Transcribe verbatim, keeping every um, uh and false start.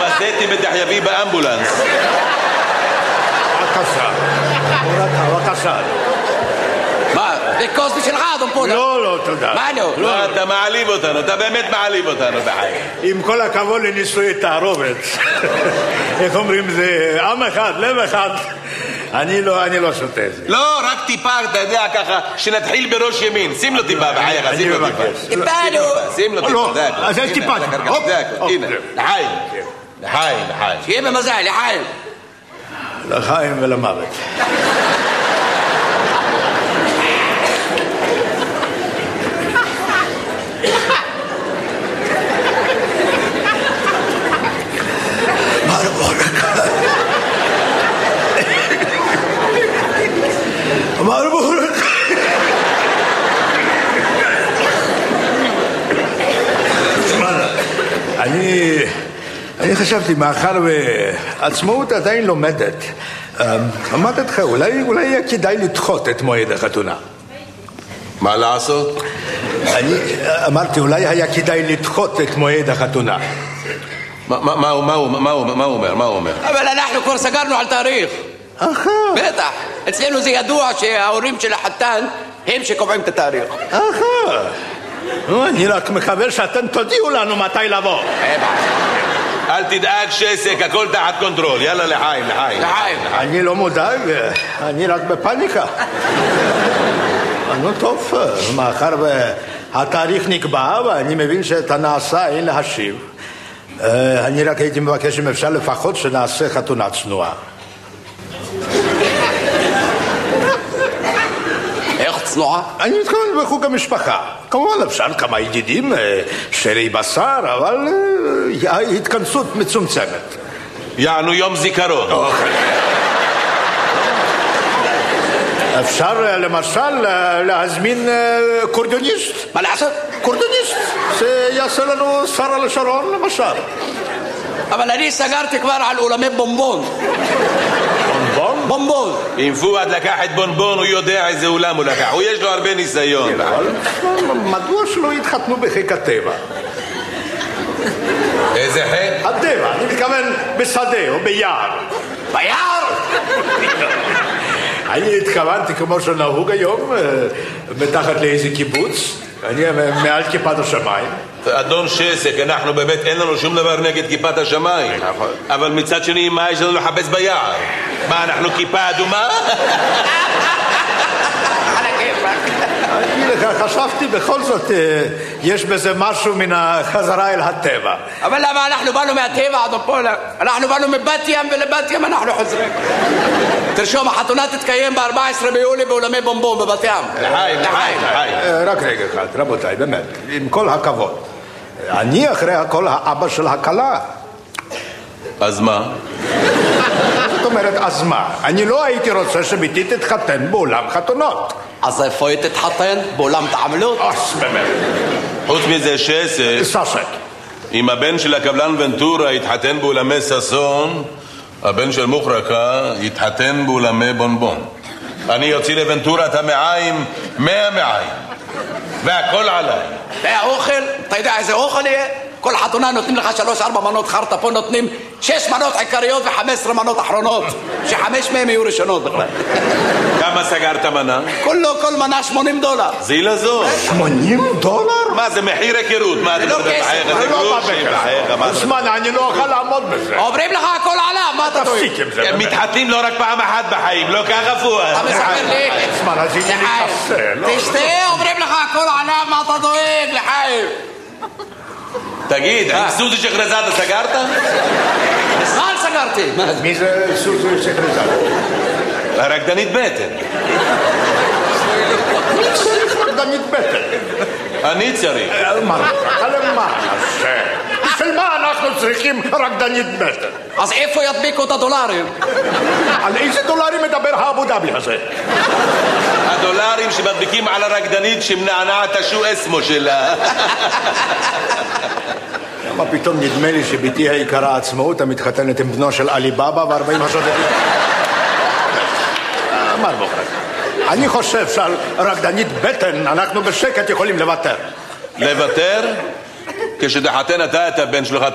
התבזיתי בתחייבי באמבולנס. בבקשה. בבקשה. מה? זה כוס בשבילך, אדון פולה. לא, לא, תודה. מה לא? לא, אתה מעליב אותנו, אתה באמת מעליב אותנו בחיי. עם כל הכבוד לנישואי תערובת. איך אומרים, זה עם אחד, לב אחד. אני לא, אני לא שותה את זה. לא, רק טיפה, אתה יודע, ככה, שנתחיל בראש ימין. שים לו טיפה בחייך, שים לו טיפה. טיפה, לא. שים לו טיפה, זה הכל. אז יש טיפה. זה הכל, הנה. לחיים. לחיים, לחיים. שיהיה במזל, לחיים. לחיים ולמוות. מרבורק. אני אני חשבתי, מאחר ועצמאות עדיין לומדת, אמרתי לך, אולי אולי יהיה כדאי לדחות את מועד החתונה. מה לעשות? אני אמרתי, אולי היה כדאי לדחות את מועד החתונה. מה הוא אומר? מה הוא אומר? אבל אנחנו כבר סגרנו על תאריך. אחר. בטח. אצלנו זה ידוע שההורים של החתן הם שקובעים את התאריך. אחר. אני רק מקווה שאתם תודיעו לנו מתי לבוא. אל תדאג שסק, הכל תחת קונטרול. יאללה לחיים, לחיים. לחיים. אני לא מודאג, אני רק בפניקה. נו טוב, מאחר והתאריך נקבע ואני מבין שאת הנעשה אין להשיב, אני רק הייתי מבקש אם אפשר לפחות שנעשה חתונה צנועה. איך צנועה? אני מתכוון בחוג המשפחה. כמובן אפשר כמה ידידים, שרי בשר, אבל התכנסות מצומצמת. יענו יום זיכרון. אפשר למשל להזמין קורדוניסט. מה לעשות? קורדוניסט, שיעשה לנו שרה לשרון למשל. אבל אני סגרתי כבר על אולמי בומבון. בומבון? בומבון. אם פואד לקח את בונבון, הוא יודע איזה אולם הוא לקח. הוא יש לו הרבה ניסיון. אבל מדוע שלא יתחתנו בחיק הטבע? איזה חיק? הטבע, אני מתכוון בשדה או ביער. ביער? אני התכוונתי כמו שנהוג היום, מתחת לאיזה קיבוץ. אני מעל כיפת השמיים. אדון שסק, אנחנו באמת אין לנו שום דבר נגד כיפת השמיים. אבל מצד שני, מה יש לנו לחפש ביער? מה, אנחנו כיפה אדומה? אני לך, חשבתי בכל זאת, יש בזה משהו מן החזרה אל הטבע. אבל למה אנחנו באנו מהטבע, אדון פולה? אנחנו באנו מבת ים ולבת ים אנחנו חוזרים. תרשום, החתונה תתקיים ב-ארבעה עשר ביולי באולמי בומבון בבת ים. לחיים, לחיים, לחיים. רק רגע אחד, רבותיי, באמת, עם כל הכבוד. אני אחרי הכל האבא של הכלה. אז מה? זאת אומרת, אז מה? אני לא הייתי רוצה שביתי תתחתן באולם חתונות. אז איפה היא תתחתן? באולם תעמלות? אז באמת. חוץ מזה שסק, ססק. אם הבן של הקבלן ונטורה יתחתן באולמי ססון, הבן של מוחרקה יתחתן באולמי בונבון. אני יוציא לוונטורה את המעיים, מאה מעיים. והכל עליי. והאוכל, אתה יודע איזה אוכל יהיה? כל חתונה נותנים לך שלוש ארבע מנות חרטה, פה נותנים שש מנות עיקריות וחמש עשרה מנות אחרונות, שחמש מהם יהיו ראשונות בכלל. כמה סגרת מנה? כולו, כל מנה שמונים דולר. זילה זו. שמונים דולר? מה זה מחיר היכרות? מה זה לא כסף. זה לא בבקר. זמן, אני לא אוכל לעמוד בזה. אומרים לך הכל עליו, מה אתה טועה? תפסיק עם זה. הם מתחתנים לא רק פעם אחת בחיים, לא ככה פואד. אתה מספר לי? זמן, אז הנה לי קפה. תשתה, אומרים לך הכל עליו, מה אתה דואג, לחיים? תגיד, עם סוזי שחרזאדה סגרת? מזמן סגרתי. מי זה סוזי שחרזאדה? הרקדנית בטן. מי צריך רקדנית בטן? אני צריך. מה? למה? בשביל מה אנחנו צריכים רקדנית בטן? אז איפה ידביקו את הדולרים? על איזה דולרים מדבר האבו דאבי הזה? הדולרים שמדביקים על הרקדנית שמנענעת השו אסמו שלה. למה פתאום נדמה לי שביתי היקרה עצמאות המתחתנת עם בנו של עלי בבא וארבעים השודדים? אמר בוחרק, אני חושב שעל רקדנית בטן אנחנו בשקט יכולים לוותר. לוותר? כשתחתן אתה את הבן שלך